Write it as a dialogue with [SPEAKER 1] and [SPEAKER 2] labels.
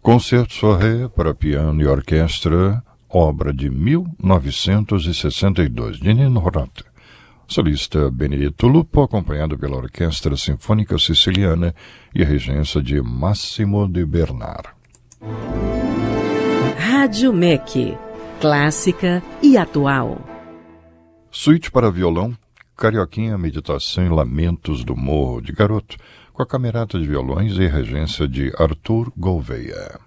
[SPEAKER 1] Concerto Soirée para piano e orquestra, obra de 1962, de Nino Rota. Solista Benedetto Lupo, acompanhado pela Orquestra Sinfônica Siciliana e a regência de Massimo de Bernard.
[SPEAKER 2] Rádio MEC, clássica e atual.
[SPEAKER 1] Suíte para violão, Carioquinha, Meditação e Lamentos do Morro de Garoto, com a camerata de violões e regência de Arthur Gouveia.